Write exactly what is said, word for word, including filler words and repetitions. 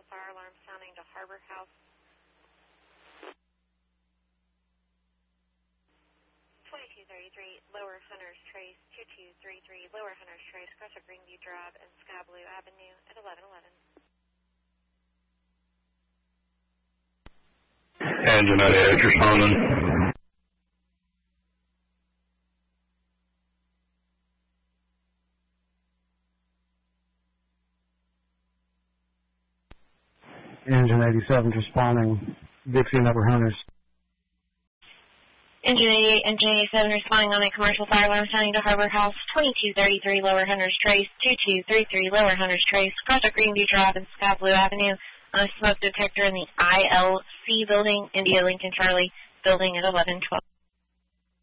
fire alarm sounding to Harbor House. twenty-two thirty-three, Lower Hunters Trace, twenty-two thirty-three, Lower Hunters Trace, across a Greenview Drive and Sky Blue Avenue at eleven eleven. Engine eighty-eight responding. Engine eighty-seven responding. Dixie and Upper Hunters. Engine eighty-eight, Engine eighty-seven responding on a commercial fire alarm sounding to Harbor House, twenty-two thirty-three Lower Hunters Trace, twenty-two thirty-three Lower Hunters Trace, across a Greenview Drive and Sky Blue Avenue on a smoke detector in the I L C building, India Lincoln Charlie building at eleven twelve.